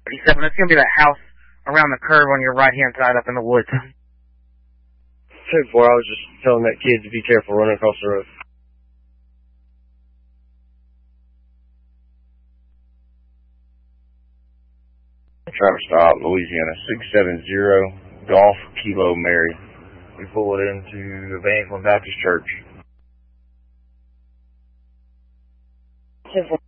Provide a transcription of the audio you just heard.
37. It's going to be that house around the curve on your right-hand side up in the woods. 10-4, I was just telling that kid to be careful running across the road. Travis stop, Louisiana 670, Golf Kilo Mary. We pulled into Evangeline Baptist Church. 10-4.